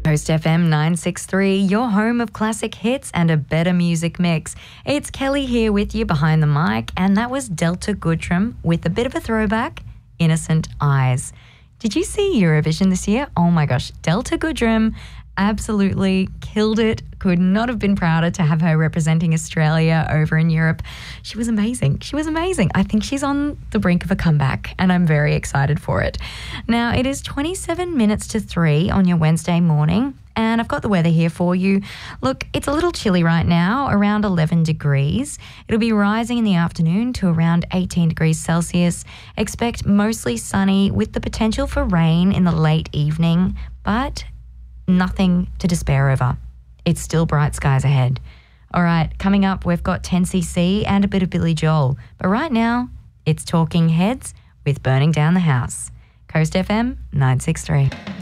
Coast FM 963, your home of classic hits and a better music mix. It's Kelly here with you behind the mic, and that was Delta Goodrem with a bit of a throwback, Innocent Eyes. Did you see Eurovision this year? Oh my gosh, Delta Goodrem absolutely killed it. Could not have been prouder to have her representing Australia over in Europe. She was amazing. I think she's on the brink of a comeback, and I'm very excited for it. Now, it is 27 minutes to 3 on your Wednesday morning, and I've got the weather here for you. Look, it's a little chilly right now, around 11 degrees. It'll be rising in the afternoon to around 18 degrees Celsius. Expect mostly sunny with the potential for rain in the late evening, but nothing to despair over. It's still bright skies ahead. All right, coming up, we've got 10cc and a bit of Billy Joel. But right now, it's Talking Heads with Burning Down the House. Coast FM 963.